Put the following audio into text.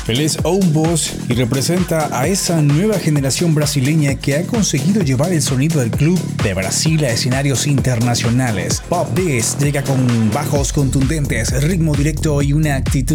Él es Own Boss y representa a esa nueva generación brasileña que ha conseguido llevar el sonido del club de Brasil a escenarios internacionales. Pop This llega con bajos contundentes, ritmo directo y una actitud